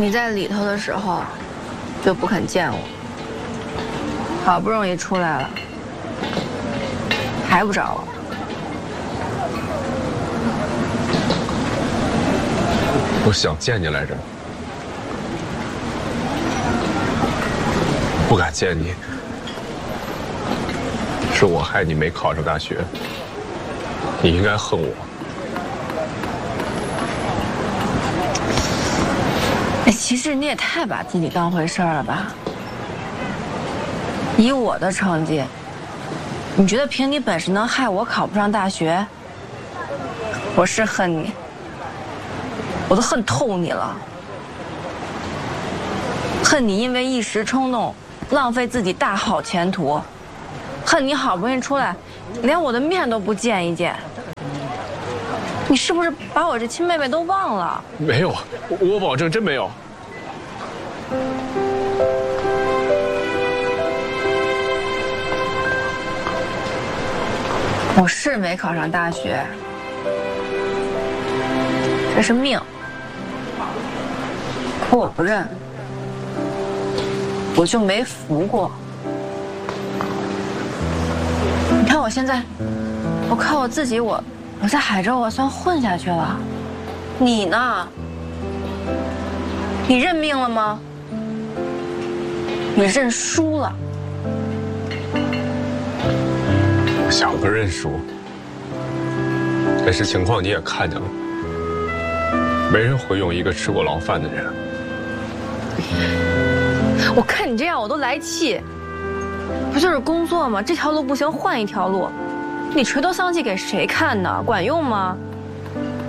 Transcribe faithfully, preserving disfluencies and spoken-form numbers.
你在里头的时候就不肯见我，好不容易出来了，还不找我。 我想见你来着，不敢见你，是我害你没考上大学，你应该恨我。 哎，其实你也太把自己当回事儿了吧？以我的成绩，你觉得凭你本事能害我考不上大学？我是恨你，我都恨透你了。恨你因为一时冲动，浪费自己大好前途。恨你好不容易出来，连我的面都不见一见。你是不是把我这亲妹妹都忘了？ 没有，我保证真没有。 我是没考上大学，这是命，可我不认，我就没服过。你看我现在，我靠我自己，我我在海州我算混下去了。你呢？你认命了吗？你认输了。 我想不认输，但是情况你也看见了，没人会用一个吃过牢饭的人。 我看你这样我都来气，不就是工作吗？这条路不行，换一条路。你垂头丧气给谁看呢？管用吗？